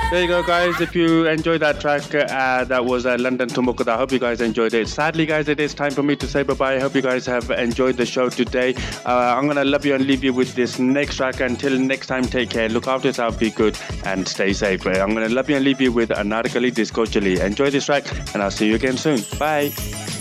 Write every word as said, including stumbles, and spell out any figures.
There you go, guys. If you enjoyed that track, uh, that was uh, London Tumukada. I hope you guys enjoyed it. Sadly, guys, it is time for me to say bye-bye. I hope you guys have enjoyed the show today. Uh, I'm going to love you and leave you with this next track. Until next time, take care. Look after yourself, be good, and stay safe. I'm going to love you and leave you with Anarkali Disco Chili. Enjoy this track, and I'll see you again soon. Bye.